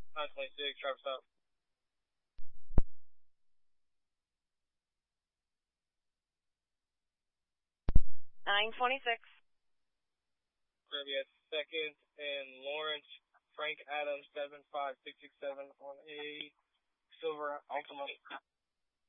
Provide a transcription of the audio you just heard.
926, traffic stop. 926. Grab you at 2nd and Lawrence, Frank Adams 75667 on a silver Altima.